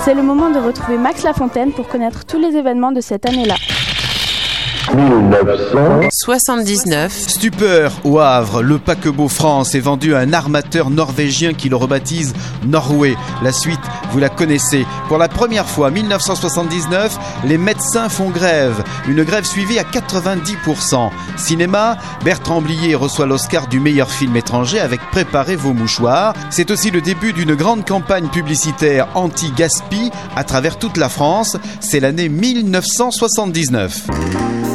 C'est le moment de retrouver Max Lafontaine pour connaître tous les événements de cette année-là. 1979. Stupeur au Havre, le paquebot France est vendu à un armateur norvégien qui le rebaptise Norway. La suite, vous la connaissez. Pour la première fois, 1979, les médecins font grève. Une grève suivie à 90%. Cinéma, Bertrand Blier reçoit l'Oscar du meilleur film étranger avec Préparez vos mouchoirs. C'est aussi le début d'une grande campagne publicitaire anti-gaspi à travers toute la France. C'est l'année 1979.